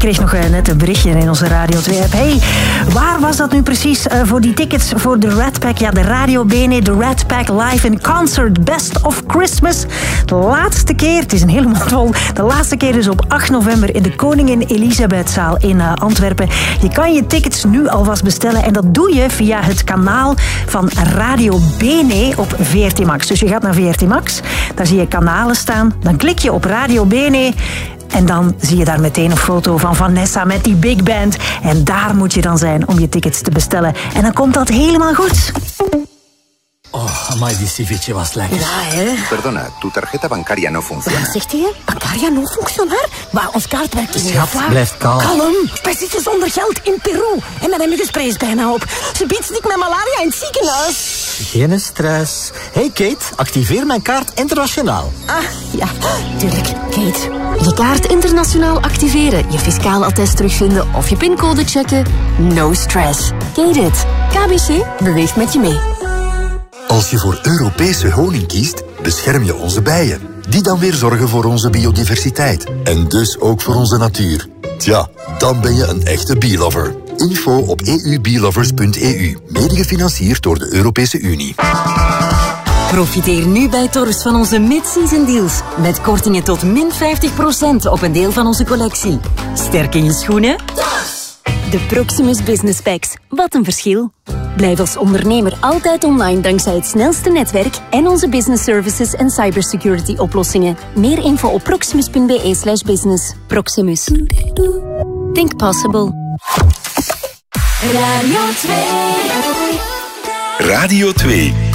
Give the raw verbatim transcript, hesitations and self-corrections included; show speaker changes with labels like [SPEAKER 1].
[SPEAKER 1] kreeg nog uh, net een berichtje in onze Radio twee-app. Hey, waar was dat nu precies uh, voor die tickets voor de Rat Pack? Ja, de Radio Bene, de Rat Pack Live in Concert Best of Christmas. De laatste keer, het is een hele mond vol, de laatste keer is op acht november in de Koningin Elisabethzaal in uh, Antwerpen. Je kan je tickets nu alvast bestellen en dat doe je via het kanaal van Radio Bene op V R T Max. Dus je gaat naar V R T Max, daar zie je kanalen staan, dan klik je op Radio Bene. En dan zie je daar meteen een foto van Vanessa met die big band. En daar moet je dan zijn om je tickets te bestellen. En dan komt dat helemaal goed.
[SPEAKER 2] Oh, amai, die ceviche was lekker.
[SPEAKER 3] Ja, hè?
[SPEAKER 4] Perdona, tu tarjeta bancaria no funciona.
[SPEAKER 3] Wat zegt hij? Bancaria no funcionar? Maar ons kaart werkt niet.
[SPEAKER 2] Schat, blijf kalm.
[SPEAKER 3] Kalm. Wij zitten zonder geld in Peru. En mijn muggenspray is bijna op. Ze biedt stik met malaria in het ziekenhuis.
[SPEAKER 2] Geen stress. Hey Kate, activeer mijn kaart internationaal.
[SPEAKER 3] Ah, ja, tuurlijk. Kate.
[SPEAKER 5] Je kaart internationaal activeren, je fiscaal attest terugvinden of je pincode checken. No stress. Kate it. K B C beweegt met je mee.
[SPEAKER 6] Als je voor Europese honing kiest, bescherm je onze bijen. Die dan weer zorgen voor onze biodiversiteit. En dus ook voor onze natuur. Tja, dan ben je een echte bee-lover. Info op e u beelovers punt e u. Mede gefinancierd door de Europese Unie.
[SPEAKER 7] Profiteer nu bij Torfs van onze mid-season deals. Met kortingen tot min vijftig procent op een deel van onze collectie. Sterk in je schoenen?
[SPEAKER 5] De Proximus Business Packs. Wat een verschil. Blijf als ondernemer altijd online dankzij het snelste netwerk en onze business services en cybersecurity oplossingen. Meer info op proximus punt b e slash business. Proximus. Think possible.
[SPEAKER 8] Radio twee.
[SPEAKER 4] Radio twee.